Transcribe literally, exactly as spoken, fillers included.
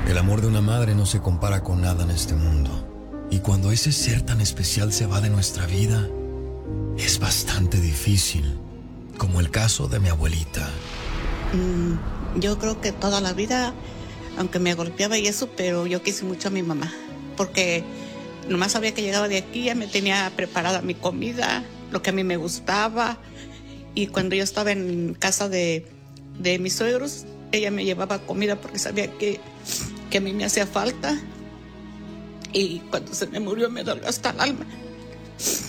El amor de una madre no se compara con nada en este mundo. Y cuando ese ser tan especial se va de nuestra vida, es bastante difícil, como el caso de mi abuelita. Mm, yo creo que toda la vida, aunque me golpeaba y eso, pero yo quise mucho a mi mamá, porque nomás sabía que llegaba de aquí, ya me tenía preparada mi comida, lo que a mí me gustaba, y cuando yo estaba en casa de, de mis suegros, ella me llevaba comida porque sabía que, que a mí me hacía falta, y cuando se me murió me dolió hasta el alma.